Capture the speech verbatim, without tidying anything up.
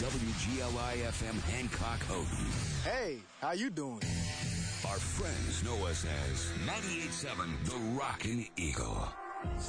W G L I F M Hancock Houghton. Hey, how you doing? Our friends know us as ninety-eight point seven The Rockin' Eagle.